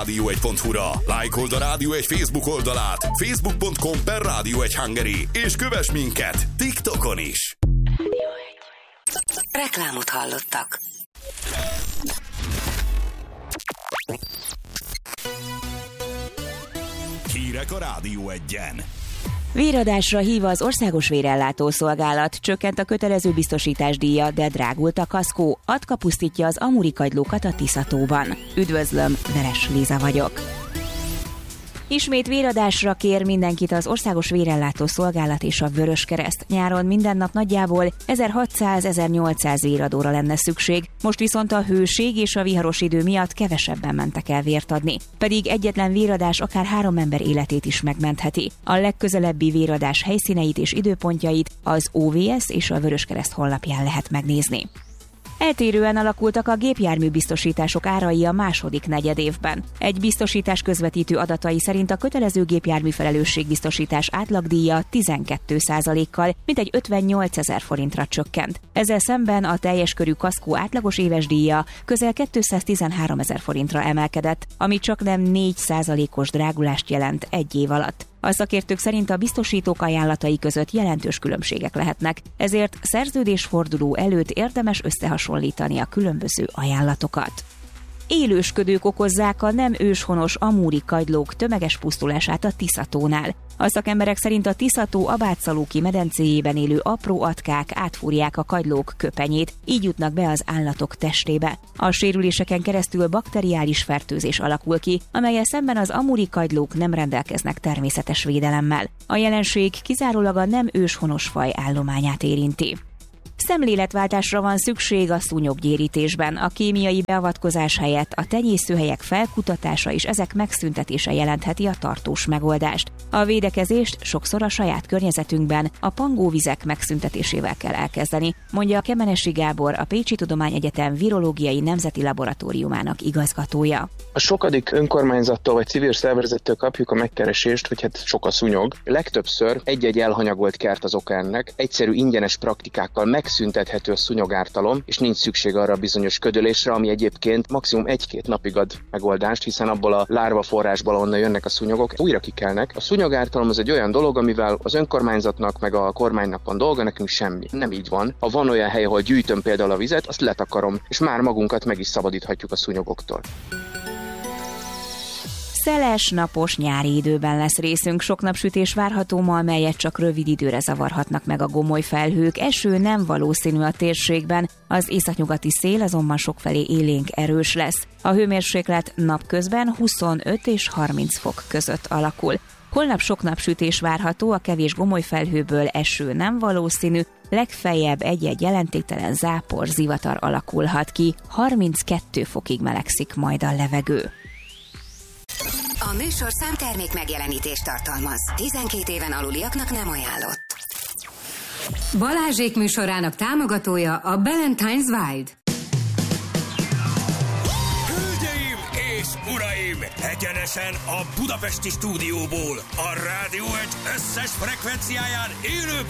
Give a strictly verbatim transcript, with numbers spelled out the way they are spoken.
rádió egy pont hu-ra, lájkold a Rádió egy Facebook oldalát, facebook pont com per Rádió egy Hungary, és kövess minket TikTokon is. Reklámot hallottak. Hírek a Rádió egyen. Véradásra hív az Országos Vérellátó Szolgálat, csökkent a kötelező biztosításdíja, de drágult a kaszkó, Atka pusztítja az amurikagylókat a Tiszatóban. Üdvözlöm, Veres Liza vagyok. Ismét véradásra kér mindenkit az Országos Vérellátó Szolgálat és a Vöröskereszt. Nyáron minden nap nagyjából ezerhatszáz-ezernyolcszáz véradóra lenne szükség, most viszont a hőség és a viharos idő miatt kevesebben mentek el vért adni. Pedig egyetlen véradás akár három ember életét is megmentheti. A legközelebbi véradás helyszíneit és időpontjait az o vé es és a Vöröskereszt honlapján lehet megnézni. Eltérően alakultak a gépjárműbiztosítások árai a második negyedévben. Egy biztosítás közvetítő adatai szerint a kötelező gépjármű felelősségbiztosítás átlagdíja tizenkét százalékkal, mintegy ötvennyolcezer forintra csökkent. Ezzel szemben a teljes körű kaszkó átlagos éves díja közel kétszáztizenháromezer forintra emelkedett, ami csaknem négy százalékos drágulást jelent egy év alatt. A szakértők szerint a biztosítók ajánlatai között jelentős különbségek lehetnek, ezért szerződésforduló előtt érdemes összehasonlítani a különböző ajánlatokat. Élősködők okozzák a nem őshonos amúri kagylók tömeges pusztulását a Tiszatónál. A szakemberek szerint a Tiszató Abátszalóki medencéjében élő apró atkák átfúrják a kagylók köpenyét, így jutnak be az állatok testébe. A sérüléseken keresztül bakteriális fertőzés alakul ki, amellyel szemben az amúri kagylók nem rendelkeznek természetes védelemmel. A jelenség kizárólag a nem őshonos faj állományát érinti. Szemléletváltásra van szükség a szúnyoggyérítésben. A kémiai beavatkozás helyett a tenyészőhelyek felkutatása és ezek megszüntetése jelentheti a tartós megoldást. A védekezést sokszor a saját környezetünkben a pangóvizek megszüntetésével kell elkezdeni, mondja Kemenesi Gábor, a Pécsi Tudományegyetem Virológiai Nemzeti Laboratóriumának igazgatója. A sokadik önkormányzattól vagy civil szervezettől kapjuk a megkeresést, hogy hát sok a szúnyog. Legtöbbször egy-egy elhanyagolt kert az oka ennek, egyszerű ingyenes praktikákkal megszüntethető a szúnyogártalom, és nincs szükség arra a bizonyos ködölésre, ami egyébként maximum egy-két napig ad megoldást, hiszen abból a lárva forrásból, onnan jönnek a szúnyogok, újra kikelnek. A szúnyogártalom az egy olyan dolog, amivel az önkormányzatnak meg a kormánynak van dolga, nekünk semmi. Nem így van. Ha van olyan hely, ahol gyűjtöm például a vizet, azt letakarom, és már magunkat meg is szabadíthatjuk a szúnyogoktól. Szeles, napos nyári időben lesz részünk, sok napsütés várható ma, melyet csak rövid időre zavarhatnak meg a gomoly felhők. Eső nem valószínű a térségben, az északnyugati szél azonban sokfelé élénk erős lesz. A hőmérséklet napközben huszonöt és harminc fok között alakul. Holnap sok napsütés várható, a kevés gomoly felhőből eső nem valószínű, legfeljebb egy-egy jelentéktelen zápor, zivatar alakulhat ki, harminckettő fokig melegszik majd a levegő. A műsorszám termék megjelenítést tartalmaz. tizenkét éven aluliaknak nem ajánlott. Balázsék műsorának támogatója a Ballantines Wild. Hölgyeim és uraim! Egyenesen a budapesti stúdióból, a Rádió egy összes frekvenciáján élőben